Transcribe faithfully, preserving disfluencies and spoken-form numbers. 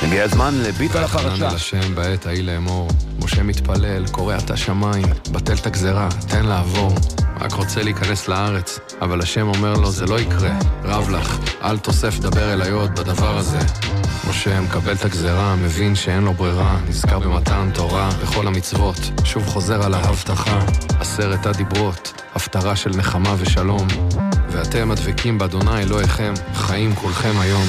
הגיע הזמן לביט על הפרשה. וחנן אל השם בעת ההיא לאמור, משה מתפלל, קורא את השמיים, בטל את הגזרה, תן לעבור. רק רוצה להיכנס לארץ, אבל השם אומר לו זה לא יקרה, רב לך, אל תוסף דבר אל היוד בדבר הזה. משה מקבל את הגזרה, מבין שאין לו ברירה, נזכר במתן תורה, בכל המצוות, שוב חוזר על ההבטחה, עשרת הדיברות, הפטרה של נחמה ושלום. ואתם הדבקים באדוני אלוהיכם, חיים כולכם היום.